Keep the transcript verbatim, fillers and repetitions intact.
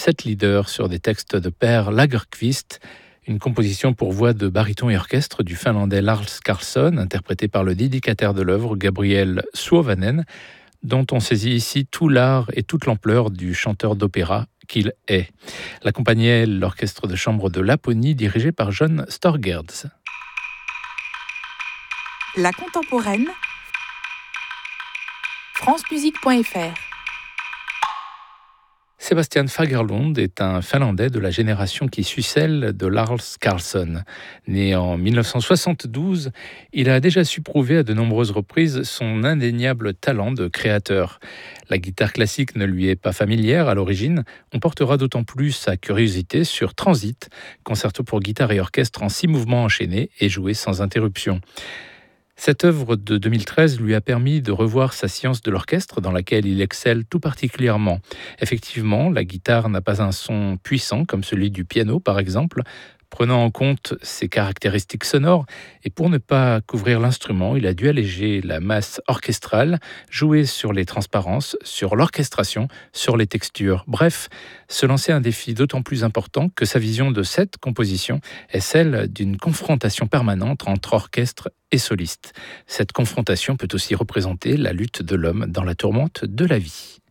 sept leaders sur des textes de Per Lagerkvist, une composition pour voix de baryton et orchestre du finlandais Lars Carlsson, interprété par le dédicataire de l'œuvre, Gabriel Suovanen, dont on saisit ici tout l'art et toute l'ampleur du chanteur d'opéra qu'il est. L'accompagnait l'orchestre de chambre de Laponie, dirigé par John Storgerds. La contemporaine, francemusique point f r. Sebastian Fagerlund est un Finlandais de la génération qui suit celle de Lars Carlsson. Né en dix-neuf cent soixante-douze, il a déjà su prouver à de nombreuses reprises son indéniable talent de créateur. La guitare classique ne lui est pas familière à l'origine. On portera d'autant plus sa curiosité sur Transit, concerto pour guitare et orchestre en six mouvements enchaînés et joué sans interruption. Cette œuvre de deux mille treize lui a permis de revoir sa science de l'orchestre, dans laquelle il excelle tout particulièrement. Effectivement, la guitare n'a pas un son puissant comme celui du piano, par exemple, prenant en compte ses caractéristiques sonores, et pour ne pas couvrir l'instrument, il a dû alléger la masse orchestrale, jouer sur les transparences, sur l'orchestration, sur les textures. Bref, se lancer un défi d'autant plus important que sa vision de cette composition est celle d'une confrontation permanente entre orchestre et soliste. Cette confrontation peut aussi représenter la lutte de l'homme dans la tourmente de la vie.